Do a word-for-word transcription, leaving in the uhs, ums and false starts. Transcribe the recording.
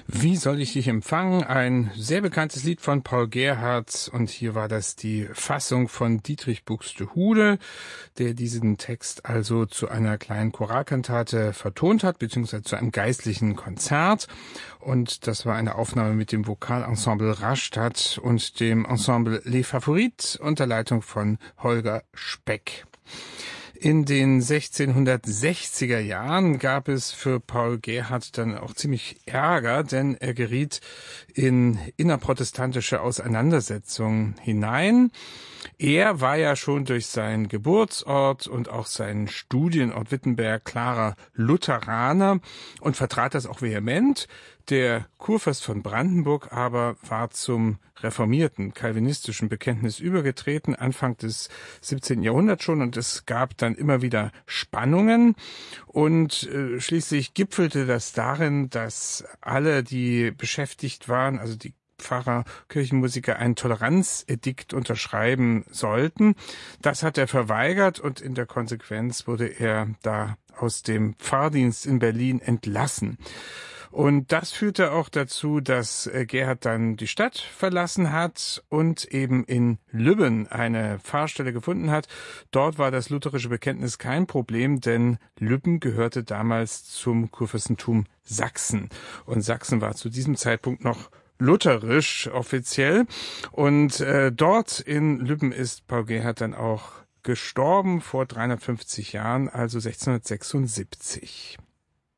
Wie soll ich dich empfangen? Ein sehr bekanntes Lied von Paul Gerhardt, und hier war das die Fassung von Dietrich Buxtehude, der diesen Text also zu einer kleinen Choralkantate vertont hat, beziehungsweise zu einem geistlichen Konzert. Und das war eine Aufnahme mit dem Vokalensemble Rastatt und dem Ensemble Les Favorites unter Leitung von Holger Speck. In den sechzehnhundertsechziger Jahren gab es für Paul Gerhardt dann auch ziemlich Ärger, denn er geriet in innerprotestantische Auseinandersetzungen hinein. Er war ja schon durch seinen Geburtsort und auch seinen Studienort Wittenberg klarer Lutheraner und vertrat das auch vehement. Der Kurfürst von Brandenburg aber war zum reformierten calvinistischen Bekenntnis übergetreten, Anfang des siebzehnten Jahrhunderts schon, und es gab dann immer wieder Spannungen und äh, schließlich gipfelte das darin, dass alle, die beschäftigt waren, also die Pfarrer, Kirchenmusiker, ein Toleranzedikt unterschreiben sollten. Das hat er verweigert und in der Konsequenz wurde er da aus dem Pfarrdienst in Berlin entlassen. Und das führte auch dazu, dass Gerhardt dann die Stadt verlassen hat und eben in Lübben eine Pfarrstelle gefunden hat. Dort war das lutherische Bekenntnis kein Problem, denn Lübben gehörte damals zum Kurfürstentum Sachsen. Und Sachsen war zu diesem Zeitpunkt noch lutherisch offiziell. Und äh, dort in Lübben ist Paul Gerhardt dann auch gestorben vor dreihundertfünfzig Jahren, also sechzehnhundertsechsundsiebzig.